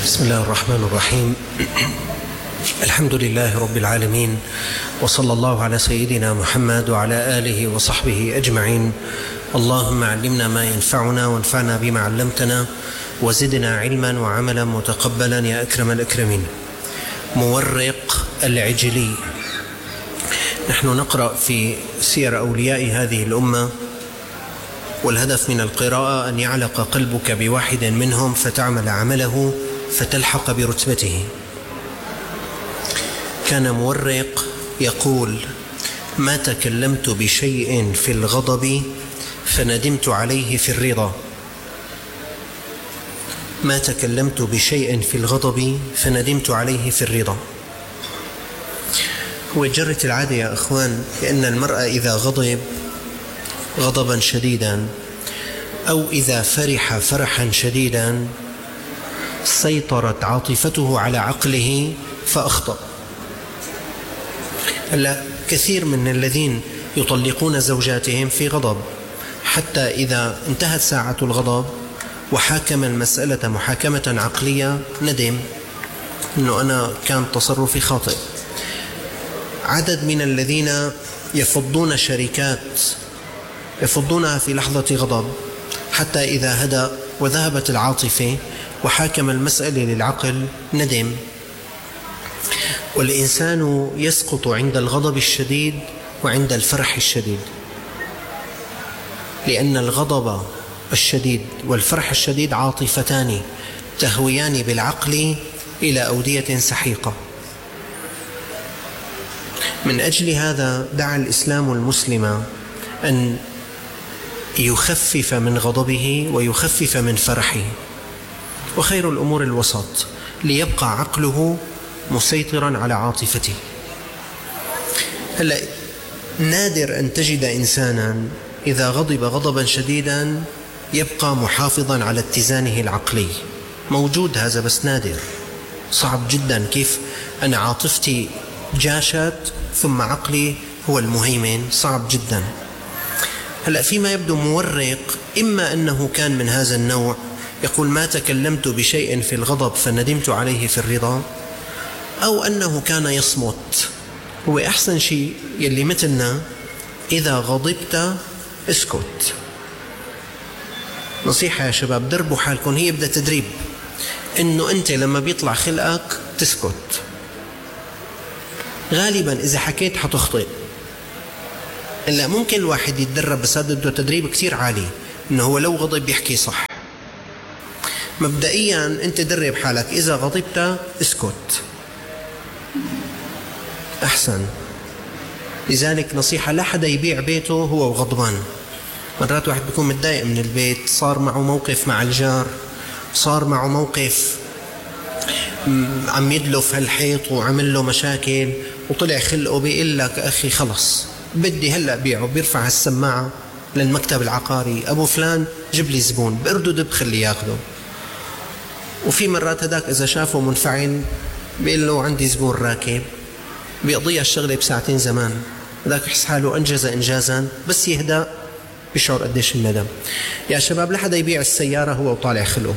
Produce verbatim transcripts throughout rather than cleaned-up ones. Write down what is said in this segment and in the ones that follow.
بسم الله الرحمن الرحيم. الحمد لله رب العالمين، وصلى الله على سيدنا محمد وعلى آله وصحبه أجمعين. اللهم علمنا ما ينفعنا وانفعنا بما علمتنا وزدنا علما وعملا متقبلا يا أكرم الأكرمين. مورق العجلي. نحن نقرأ في سير أولياء هذه الأمة، والهدف من القراءة أن يعلق قلبك بواحد منهم فتعمل عمله فتلحق برتبته. كان مورق يقول: ما تكلمت بشيء في الغضب فندمت عليه في الرضا. ما تكلمت بشيء في الغضب فندمت عليه في الرضا. هو جرة العادة يا أخوان بأن المرء إذا غضب غضبا شديدا أو إذا فرح فرحا شديدا سيطرت عاطفته على عقله فأخطأ. هلا كثير من الذين يطلقون زوجاتهم في غضب، حتى إذا انتهت ساعة الغضب وحاكم المسألة محاكمة عقلية ندم أنه أنا كان تصرفي خاطئ. عدد من الذين يفضون شركات يفضونها في لحظة غضب، حتى إذا هدأ وذهبت العاطفة وحاكم المسألة للعقل ندم. والإنسان يسقط عند الغضب الشديد وعند الفرح الشديد، لأن الغضب الشديد والفرح الشديد عاطفتان تهويان بالعقل إلى أودية سحيقة. من أجل هذا دعا الإسلام المسلم أن يخفف من غضبه ويخفف من فرحه، وخير الأمور الوسط ليبقى عقله مسيطرا على عاطفته. هلا نادر أن تجد إنسانا إذا غضب غضبا شديدا يبقى محافظا على اتزانه العقلي. موجود هذا بس نادر، صعب جدا. كيف أنا عاطفتي جاشت ثم عقلي هو المهيمن؟ صعب جدا. هلأ فيما يبدو مورق إما أنه كان من هذا النوع، يقول: ما تكلمت بشيء في الغضب فندمت عليه في الرضا، أو أنه كان يصمت. هو أحسن شيء يلي مثلنا إذا غضبت اسكت. نصيحة يا شباب، دربوا حالكم، هي بدها تدريب، إنه أنت لما بيطلع خلقك تسكت. غالبا إذا حكيت حتخطئ، إلا ممكن الواحد يتدرب، بس هذا بده تدريب كتير عالي، إنه هو لو غضب يحكي صح. مبدئيا أنت درب حالك، إذا غضبت اسكت أحسن. لذلك نصيحة: لا حدا يبيع بيته هو وغضبان. مرات واحد بيكون متضايق من البيت، صار معه موقف مع الجار، صار معه موقف عم يدلف هالحيط وعمل له مشاكل وطلع خلقه، بيقول لك أخي خلص بدي هلأ بيعه، بيرفع السماعة للمكتب العقاري: أبو فلان جيب لي زبون، بأردد بخلي ياخده. وفي مرات هداك إذا شافه منفعل بيقول له عندي زبون راكب، بيقضيها الشغلة بساعتين زمان. هداك يحس حاله أنجز إنجازا، بس يهدأ بيشعر قديش الندم. يا شباب لا حدا يبيع السيارة هو وطالع خلقه.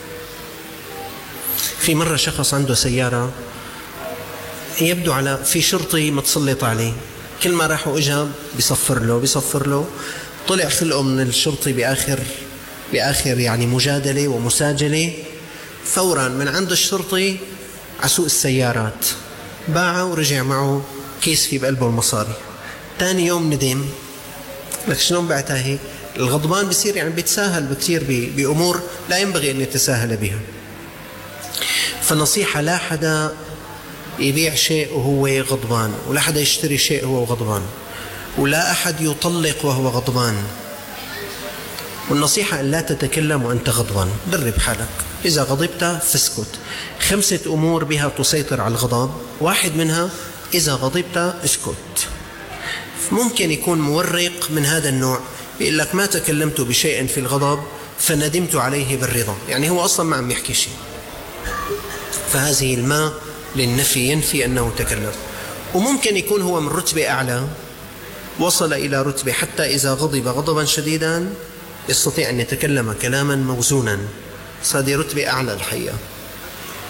في مرة شخص عنده سيارة، يبدو على في شرطي متسلط عليه، كل ما راح وإجا بيصفر له بيصفر له. طلع خلقه من الشرطي بآخر بآخر يعني مجادلة ومساجلة، فورا من عند الشرطي عسوق السيارات باعه ورجع معه كيس في بقلبه المصاري. تاني يوم ندم، لك شلون بعتها هيك؟ الغضبان بيصير يعني بيتساهل بكثير بأمور لا ينبغي أن يتساهل بها. فنصيحة: لا حدا يبيع شيء وهو غضبان، ولا حدا يشتري شيء وهو غضبان، ولا أحد يطلق وهو غضبان. والنصيحة أن لا تتكلم وأنت غضبان. درب حالك، إذا غضبت فاسكت. خمسة أمور بها تسيطر على الغضب، واحد منها إذا غضبت اسكت. ممكن يكون مورق من هذا النوع، بيقول لك: ما تكلمت بشيء في الغضب فندمت عليه بالرضا، يعني هو أصلا ما عم يحكي شيء، فهذه الماء للنفي ينفي أنه تكلم. وممكن يكون هو من رتبة أعلى، وصل إلى رتبة حتى إذا غضب غضبا شديدا يستطيع أن يتكلم كلاما موزونا، هذه رتبة أعلى الحقيقة.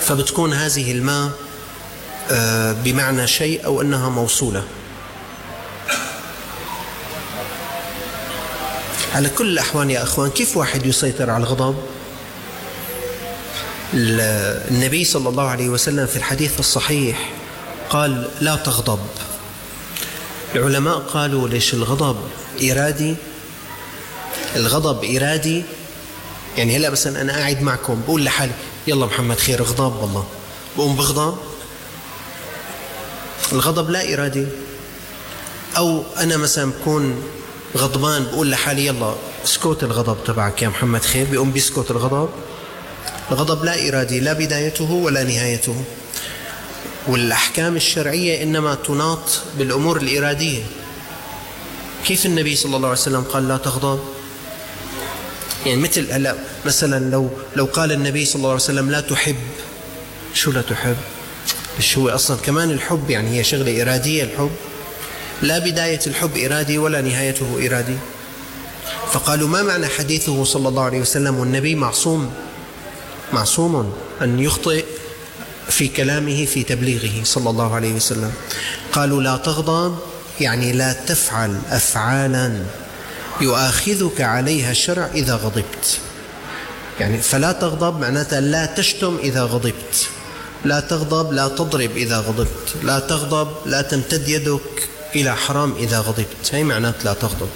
فبتكون هذه الماء بمعنى شيء أو أنها موصولة. على كل الأحوال يا أخوان، كيف واحد يسيطر على الغضب؟ النبي صلى الله عليه وسلم في الحديث الصحيح قال لا تغضب. العلماء قالوا ليش الغضب إرادي؟ الغضب إرادي يعني هلأ مثلا أنا قاعد معكم بقول لحالي يلا محمد خير اغضب والله، بقوم بغضب. الغضب لا إرادي. أو أنا مثلا بكون غضبان بقول لحالي يلا اسكت الغضب تبعك يا محمد خير، بيقوم بيسكت الغضب. الغضب لا إرادي، لا بدايته ولا نهايته. والأحكام الشرعية إنما تناط بالأمور الإرادية. كيف النبي صلى الله عليه وسلم قال لا تغضب؟ يعني مثل هلا مثلا لو لو قال النبي صلى الله عليه وسلم لا تحب، شو لا تحب؟ مش هو أصلا كمان الحب يعني هي شغلة إرادية. الحب لا بداية الحب إرادي ولا نهايته إرادي. فقالوا ما معنى حديثه صلى الله عليه وسلم والنبي معصوم معصوم أن يخطئ في كلامه في تبليغه صلى الله عليه وسلم؟ قالوا لا تغضب يعني لا تفعل أفعالا يؤاخذك عليها الشرع إذا غضبت. يعني فلا تغضب معناتها لا تشتم إذا غضبت، لا تغضب لا تضرب إذا غضبت، لا تغضب لا تمتد يدك إلى حرام إذا غضبت. هي معنات لا تغضب.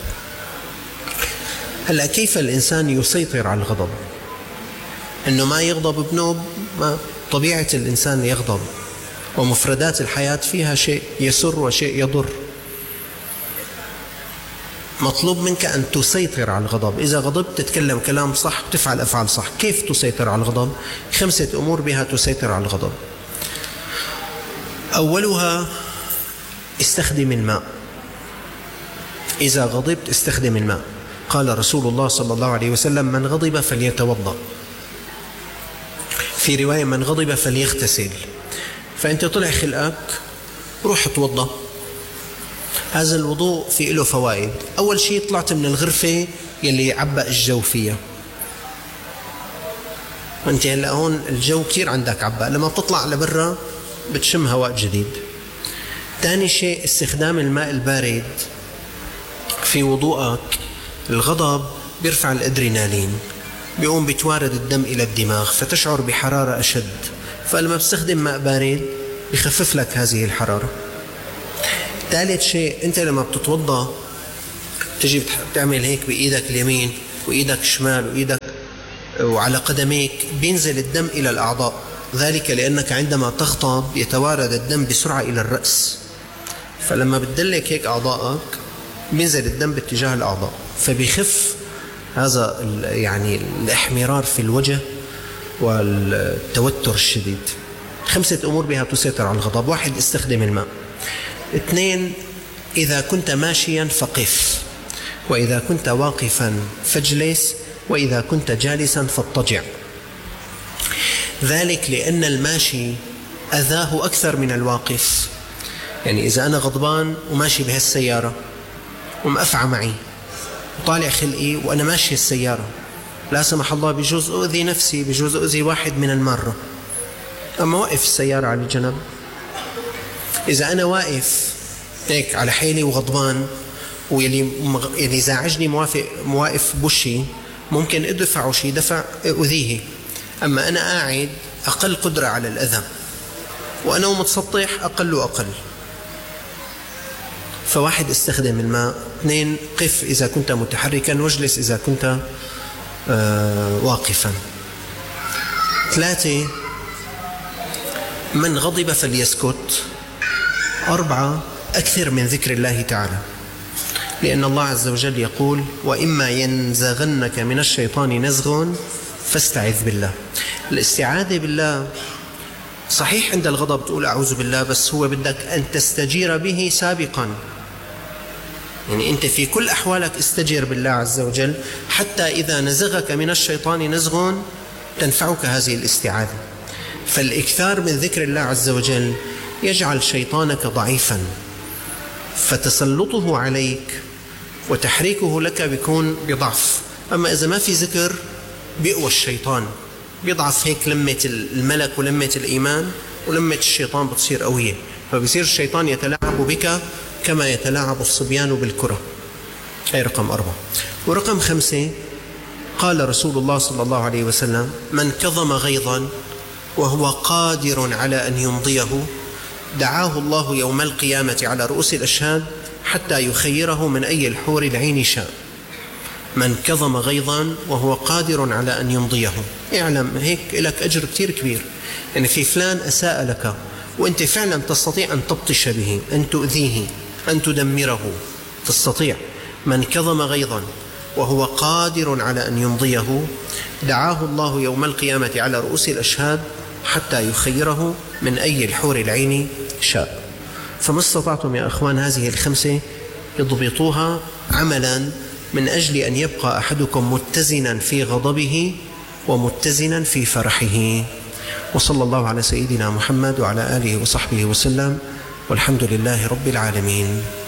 هلأ كيف الإنسان يسيطر على الغضب؟ إنه ما يغضب بنوب، ما طبيعة الإنسان يغضب، ومفردات الحياة فيها شيء يسر وشيء يضر. مطلوب منك أن تسيطر على الغضب. إذا غضبت تتكلم كلام صح، تفعل أفعال صح. كيف تسيطر على الغضب؟ خمسة أمور بها تسيطر على الغضب. أولها استخدم الماء. إذا غضبت استخدم الماء. قال رسول الله صلى الله عليه وسلم من غضب فليتوضأ، في رواية من غضب فليغتسل. فأنت طلع خلقك روح توضأ. هذا الوضوء في له فوائد. أول شيء طلعت من الغرفة يلي عبأ الجو فيها، وانت هلا هون الجو كتير عندك عبأ، لما بتطلع لبرا بتشم هواء جديد. ثاني شيء استخدام الماء البارد في وضوءك. الغضب بيرفع الأدرينالين، بيقوم بتوارد الدم إلى الدماغ فتشعر بحرارة أشد، فلما بتستخدم ماء بارد بيخفف لك هذه الحرارة. ثالث شيء أنت لما بتتوضأ تجي بتعمل هيك بإيدك اليمين وإيدك الشمال وإيدك وعلى قدميك، بينزل الدم إلى الأعضاء. ذلك لأنك عندما تغضب يتوارد الدم بسرعة إلى الرأس، فلما بتدلك هيك أعضائك بينزل الدم باتجاه الأعضاء، فبيخف هذا يعني الإحمرار في الوجه والتوتر الشديد. خمسة أمور بها تسيطر على الغضب. واحد استخدم الماء. اثنين إذا كنت ماشيا فقف، وإذا كنت واقفا فاجلس، وإذا كنت جالسا فاضطجع. ذلك لأن الماشي أذاه أكثر من الواقف. يعني إذا أنا غضبان وماشي بهالسيارة ومأفعى معي وطالع خلقي وأنا ماشي السيارة، لا سمح الله بجوز أؤذي نفسي، بجوز أؤذي واحد من المرة. أما وقف السيارة على الجنب. إذا أنا واقف هيك على حيلي وغضبان ويلي يعني زاعجني موافق مواقف بوشي، ممكن أدفعه شي دفع أؤذيه. أما أنا قاعد أقل قدرة على الأذى، وأنا متسطح أقل وأقل. فواحد استخدم الماء. اثنين قف إذا كنت متحركا، واجلس إذا كنت آه واقفا. ثلاثة من غضب فليسكت. أربعة أكثر من ذكر الله تعالى، لأن الله عز وجل يقول وإما ينزغنك من الشيطان نزغ فاستعذ بالله. الاستعاذة بالله صحيح عند الغضب تقول أعوذ بالله، بس هو بدك أن تستجير به سابقا. يعني أنت في كل أحوالك استجير بالله عز وجل، حتى إذا نزغك من الشيطان نزغ تنفعك هذه الاستعاذة. فالإكثار من ذكر الله عز وجل يجعل شيطانك ضعيفا، فتسلطه عليك وتحريكه لك بيكون بضعف. أما إذا ما في ذكر بيقوى الشيطان بيضعف هيك لمة الملك ولمة الإيمان، ولمة الشيطان بتصير قوية، فبصير الشيطان يتلاعب بك كما يتلاعب الصبيان بالكرة. هي رقم أربعة. ورقم خمسة، قال رسول الله صلى الله عليه وسلم: من كظم غيظا وهو قادر على أن يمضيه دعاه الله يوم القيامة على رؤوس الأشهاد حتى يخيره من أي الحور العين شاء. من كظم غيظا وهو قادر على أن يمضيه، اعلم هيك لك أجر كتير كبير. يعني في فلان أساء لك وأنت فعلا تستطيع أن تبطش به، أن تؤذيه، أن تدمره، تستطيع. من كظم غيظا وهو قادر على أن يمضيه دعاه الله يوم القيامة على رؤوس الأشهاد حتى يخيره من أي الحور العين شاء. فما استطعتم يا أخوان هذه الخمسة اضبطوها عملا من أجل أن يبقى أحدكم متزنا في غضبه ومتزنا في فرحه. وصلى الله على سيدنا محمد وعلى آله وصحبه وسلم، والحمد لله رب العالمين.